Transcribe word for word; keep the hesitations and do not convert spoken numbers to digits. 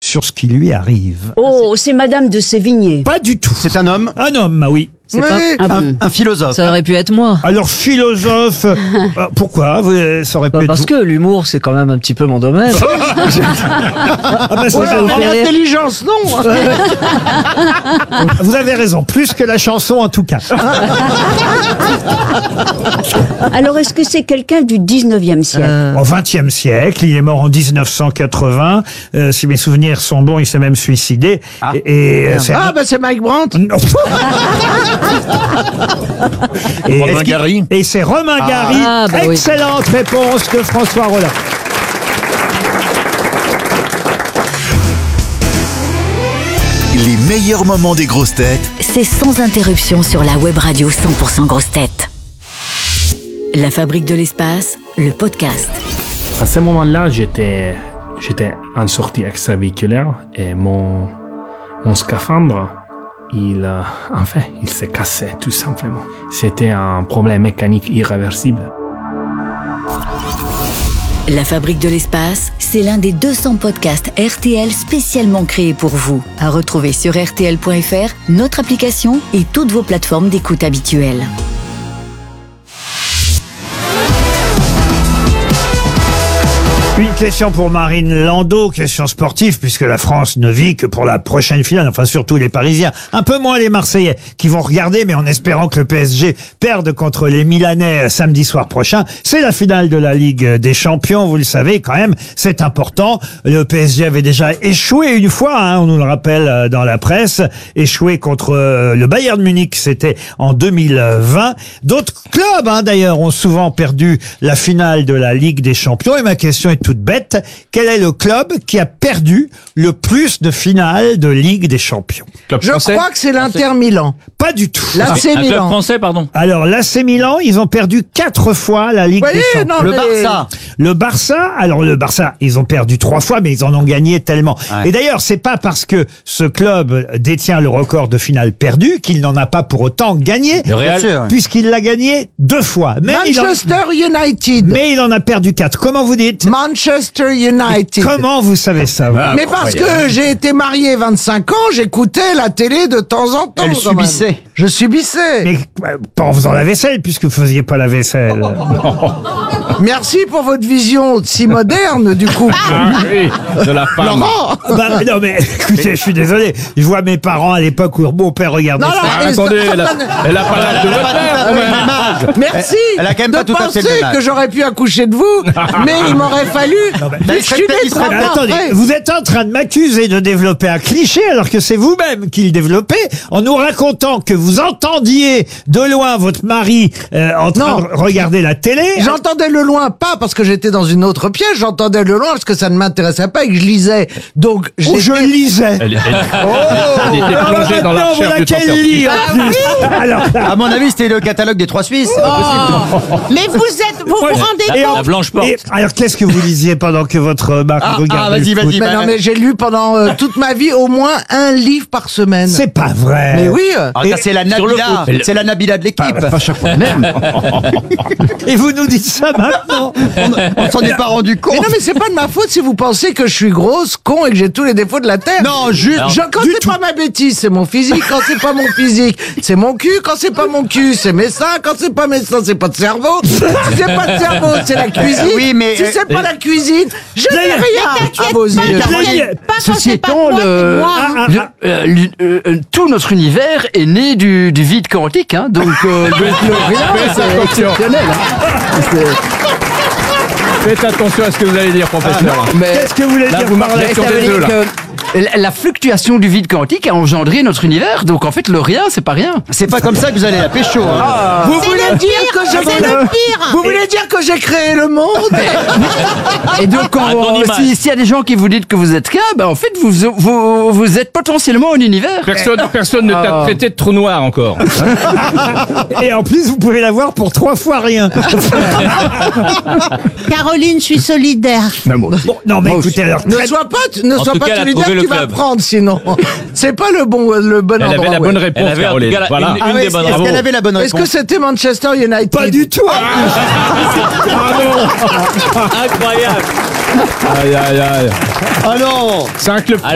sur ce qui lui arrive. Oh, c'est Madame de Sévigné. Pas du tout. C'est un homme. Un homme, ah oui. C'est Oui, pas... Un, un philosophe. Ça aurait pu être moi. Alors, philosophe, euh, pourquoi vous, Ça aurait pu Bah, être parce vous. que l'humour, c'est quand même un petit peu mon domaine. Ah bah, ça, Ouais, ça vous en fait rire. Intelligence, non. Vous avez raison, plus que la chanson en tout cas. Alors, est-ce que c'est quelqu'un du dix-neuvième siècle? Euh, Au vingtième siècle, il est mort en dix-neuf cent quatre-vingts. Euh, si mes souvenirs sont bons, il s'est même suicidé. Ah. Et, et, euh, c'est Ah, bah c'est Mike Brandt. Non. et, Romain Gary. et c'est Romain Gary. Ah, bah oui. Excellente réponse de François Rollin. Les meilleurs moments des grosses têtes C'est sans interruption sur la web radio cent pour cent grosses têtes. La Fabrique de l'espace, le podcast. À ce moment-là, j'étais, j'étais en sortie extravéhiculaire et mon, mon scaphandre, il, euh, enfin, il s'est cassé, tout simplement. C'était un problème mécanique irréversible. La Fabrique de l'espace, c'est l'un des deux cents podcasts R T L spécialement créés pour vous. À retrouver sur R T L point F R, notre application et toutes vos plateformes d'écoute habituelles. Une question pour Marine Landau, question sportive, puisque la France ne vit que pour la prochaine finale, enfin surtout les Parisiens, un peu moins les Marseillais, qui vont regarder, mais en espérant que le P S G perde contre les Milanais samedi soir prochain. C'est la finale de la Ligue des Champions, vous le savez quand même, c'est important. Le P S G avait déjà échoué une fois, hein, on nous le rappelle dans la presse, échoué contre le Bayern Munich, c'était en deux mille vingt. D'autres clubs, hein, d'ailleurs, ont souvent perdu la finale de la Ligue des Champions, et ma question est toute bête. Quel est le club qui a perdu le plus de finales de Ligue des Champions? Club Je français. crois que c'est l'Inter Milan. Pas du tout. L'A C Un club Milan. français, pardon. Alors, l'A C Milan, ils ont perdu quatre fois la Ligue Oui, des Champions. non, Le mais- Barça. Le Barça, alors le Barça, ils ont perdu trois fois, mais ils en ont gagné tellement. Ouais. Et d'ailleurs, c'est pas parce que ce club détient le record de finales perdues qu'il n'en a pas pour autant gagné, Le Real. Bien sûr. puisque l'a gagné deux fois. Mais il, en, Manchester United. mais il en a perdu quatre. Comment vous dites? Manchester United. Comment vous savez ça? vous Mais parce que j'ai été marié vingt-cinq ans, j'écoutais la télé de temps en temps. Elle quand même. subissait. Je subissais. Mais euh, pas en faisant la vaisselle, puisque vous faisiez pas la vaisselle. Merci pour votre vision si moderne du coup. Oui, de la femme. Laurent. Bah, non mais écoutez, je suis désolé. Je vois mes parents à l'époque où mon père regardait Non, ça. non, Ah, et attendez, ça- elle a, ça- elle a pas l'âge de votre père, quand même. Merci Elle a quand même de pas tout à fait penser le même âge. que j'aurais pu accoucher de vous, mais il m'aurait fallu mais il serait peut-être- il serait trente Mais ans attendez, après. vous êtes en train de m'accuser de développer un cliché alors que c'est vous-même qui le développez en nous racontant que vous entendiez de loin votre mari euh, en train Non. de regarder la télé. J'entendais le loin, pas parce que j'étais dans une autre pièce, j'entendais le loin parce que ça ne m'intéressait pas et que je lisais. Donc, Oh, je j'étais- lisais. Elle, elle- elle était Alors plongée dans la maintenant, recherche voilà du qu'elle trente lit en plus. Alors, À mon avis, c'était le catalogue des Trois Suisses. C'est pas possible. Mais vous êtes, vous vous rendez et compte en- La blanche porte. et- alors qu'est-ce que vous lisiez pendant que votre mari Ah, regardait ah, vas-y, le foot? vas-y. Mais non, mais j'ai lu pendant euh, toute ma vie au moins un livre par semaine. C'est pas vrai. Mais oui. euh, Ah, ça, c'est la Sur le Nabila. foot. C'est la Nabila de l'équipe. Pas chaque fois même. Et vous nous dites ça maintenant? On s'en est pas rendu compte. Mais non, mais c'est pas de ma faute si vous pensez que je suis grosse, con et que j'ai tous les défauts de la terre. Non, juste. Je, quand du c'est pas ma bêtise, c'est mon physique. Quand c'est pas mon physique, c'est mon cul. Quand c'est pas mon cul, c'est mes seins. Quand c'est pas mes seins, c'est pas de cerveau. Si c'est pas de cerveau, c'est la cuisine. Oui, mais- si c'est pas la cuisine, je n'ai D'ailleurs- rien à vos yeux. Caroline, Pas quand Ceci c'est pas étant, moi, le- c'est moi. ah, ah, Le- ah, euh, l'u- euh, euh, tout notre univers est né du, du vide quantique, hein, donc euh, le, le rien, c'est attention. exceptionnel. Hein. C'est- Faites attention à ce que vous allez dire, professeur. mais Qu'est-ce que vous voulez Là, dire vous par là? marchez sur ça veut des œufs, dire là. que la- la fluctuation du vide quantique a engendré notre univers, donc en fait le rien, c'est pas rien. C'est pas comme ça que vous allez la pécho. Hein. Vous C'est voulez le dire pire, que je c'est le pire. Vous voulez dire que j'ai créé le monde? Et donc, quand, À ton euh, image. si- s'il y a des gens qui vous disent que vous êtes qu'un, ben en fait vous, vous, vous êtes potentiellement un univers. Personne, personne ne t'a Ah. traité de trou noir encore. Et en plus, vous pouvez l'avoir pour trois fois rien. Caroline, je suis solidaire. Bon, non, mais Moi écoutez, alors, Ne très- sois pas, ne En sois tout pas cas, elle a solidaire, trouvé le tu vas club. prendre sinon. C'est pas le bon, le bon Elle endroit. avait la ouais. bonne réponse, Elle avait en tout Caroline. cas la- Voilà. une- une Ah ouais, des bonnes est-ce réponses. qu'elle avait la bonne Est-ce réponse que c'était Manchester United? pas du tout. Incroyable. Aïe, aïe, aïe. Ah non. C'est un club